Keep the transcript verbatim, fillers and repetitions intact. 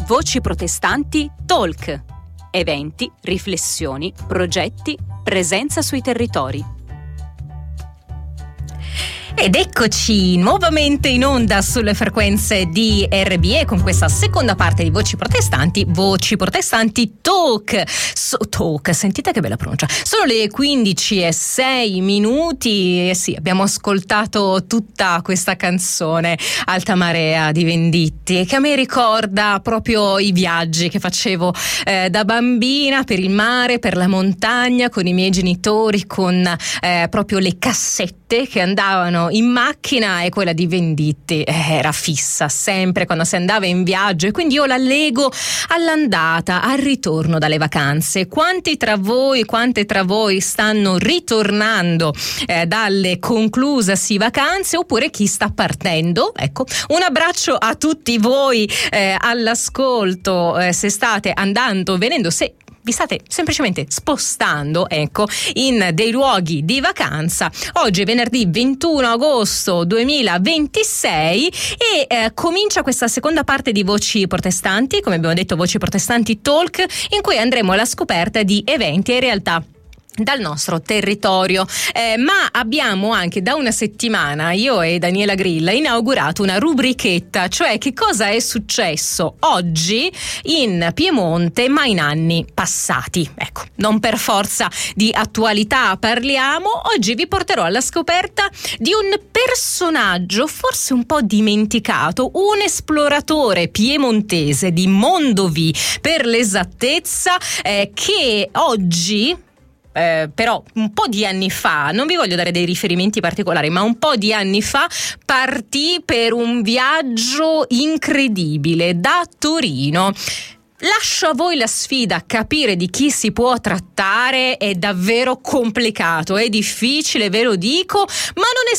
Voci Protestanti Talk. Eventi, riflessioni, progetti, presenza sui territori. Ed eccoci nuovamente in onda sulle frequenze di R B E con questa seconda parte di Voci Protestanti, Voci Protestanti Talk. So, talk, sentite che bella pronuncia. Sono le quindici e sei minuti e sì, abbiamo ascoltato tutta questa canzone Alta Marea di Venditti, che a me ricorda proprio i viaggi che facevo eh, da bambina per il mare, per la montagna, con i miei genitori, con eh, proprio le cassette che andavano in macchina, e quella di Venditti era fissa sempre quando si andava in viaggio, e quindi io la lego all'andata, al ritorno dalle vacanze. Quanti tra voi, quante tra voi stanno ritornando eh, dalle conclusasi vacanze, oppure chi sta partendo? Ecco, un abbraccio a tutti voi eh, all'ascolto, eh, se state andando, venendo, se vi state semplicemente spostando, ecco, in dei luoghi di vacanza. Oggi è venerdì ventuno agosto duemilaventisei e eh, comincia questa seconda parte di Voci Protestanti, come abbiamo detto Voci Protestanti Talk, in cui andremo alla scoperta di eventi e realtà dal nostro territorio, eh, ma abbiamo anche da una settimana, io e Daniela Grilla, inaugurato una rubrichetta, cioè che cosa è successo oggi in Piemonte ma in anni passati. Ecco, non per forza di attualità parliamo, oggi vi porterò alla scoperta di un personaggio forse un po' dimenticato, un esploratore piemontese di Mondovì per l'esattezza, eh, che oggi Eh, però un po' di anni fa, non vi voglio dare dei riferimenti particolari, ma un po' di anni fa partì per un viaggio incredibile da Torino. Lascio a voi la sfida, capire di chi si può trattare. È davvero complicato, è difficile, ve lo dico, ma non è